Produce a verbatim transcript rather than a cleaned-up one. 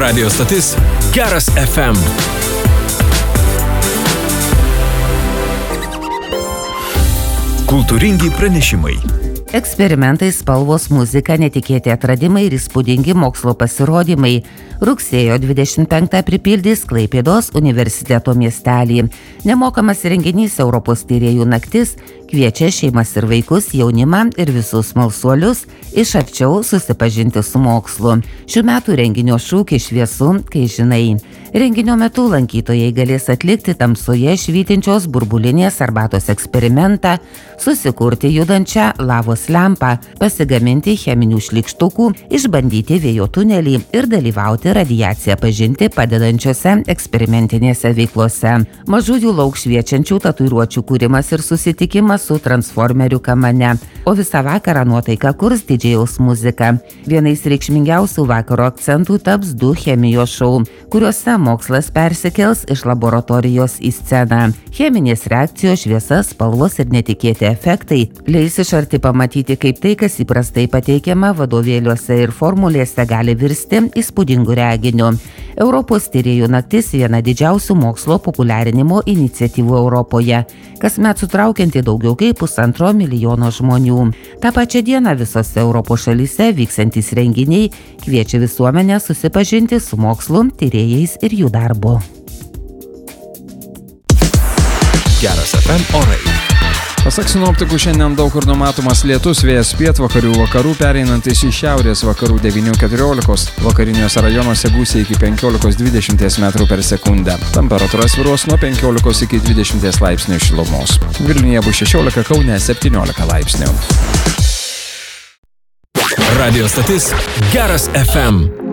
Radio stotis Geras F M. Kultūringi pranešimai. Eksperimentai, spalvos, muzika, netikėti atradimai ir įspūdingi mokslo pasirodymai. Rugsėjo dvidešimt penktą pripildys Klaipėdos universiteto miestelį. Nemokamas renginys Europos tyrėjų naktis kviečia šeimas ir vaikus, jaunimą ir visus smalsuolius iš arčiau susipažinti su mokslu. Šių metų renginio šūkis šviesu, kai žinai. Renginio metu lankytojai galės atlikti tamsoje švytinčios burbulinės arbatos eksperimentą, susikurti judančią lavos lempą, pasigaminti cheminių šlykštukų, išbandyti vėjo tunelį ir dalyvauti radiaciją pažinti padedančiose eksperimentinėse veiklose. Mažųjų lauk šviečiančių tatuiruočių kūrimas ir susitikimas su transformerių kamane, o visą vakarą nuotaiką kurs didžėjaus muzika. Vienais reikšmingiausių vakaro akcentų taps du chemijos šou, kuriuose mokslas persikels iš laboratorijos į sceną. Cheminės reakcijos, šviesa, spalvos ir netikėti efektai leis iš arti pamatyti, kaip tai, kas įprastai pateikiama vadovėliuose ir formulėse, gali virsti įspūdingu reginiu. Europos tyrėjų naktis viena didžiausių mokslo populiarinimo iniciatyvų Europoje, kasmet sutraukianti daugiau kaip pusantro milijono žmonių. Ta pačia diena visose Europos šalyse vyksiantys renginiai kviečia visuomenę susipažinti su mokslu, tyrėjais ir jų darbu. Geras F M orai. Pasak sinoptikų, šiandien daug kur numatomas lietus, vėjas pietvakarių vakarų pereinantis į šiaurės vakarų devynių keturiolikos, vakariniuose rajonuose gūsiai iki penkiolikos dvidešimt metrų per sekundę. Temperatūra svyruos nuo penkiolikos iki dvidešimt laipsnių šilumos. Vilniuje bus šešiolika, Kaune septyniolika laipsnių. Radio stotis Geras F M.